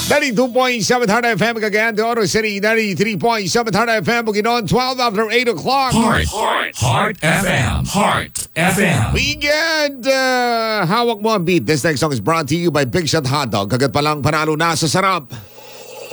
92.7 Heart FM Cagayan de Oro City, 93.7 Heart FM Bukidnon, 12 after 8 o'clock. Heart FM. Heart FM. Weekend! Hawak mo ang beat. This next song is brought to you by Big Shot Hotdog. Kagat palang panalo na sa sarap.